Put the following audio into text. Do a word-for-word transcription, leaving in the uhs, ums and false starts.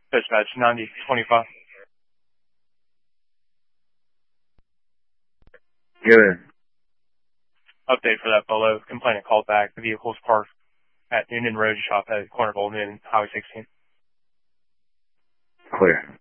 Dispatch ninety twenty-five. Good. Update for that below. Complainant called back. The vehicle's parked at Noonan Road Shop at corner of Old Noonan, Highway sixteen. Clear.